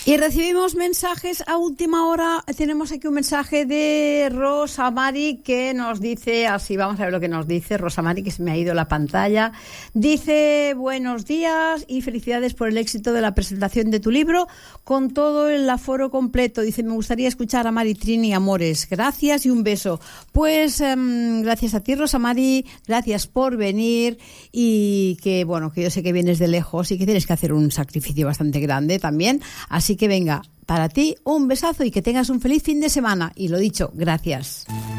Y recibimos mensajes a última hora. Tenemos aquí un mensaje de Rosa Mari que nos dice así, vamos a ver lo que nos dice Rosa Mari, que se me ha ido la pantalla. Dice: buenos días y felicidades por el éxito de la presentación de tu libro con todo el aforo completo. Dice: me gustaría escuchar a Mari Trini Amores. Gracias y un beso. Pues gracias a ti, Rosa Mari, gracias por venir, y que bueno, que yo sé que vienes de lejos y que tienes que hacer un sacrificio bastante grande también. Así que venga, para ti un besazo y que tengas un feliz fin de semana. Y lo dicho, gracias.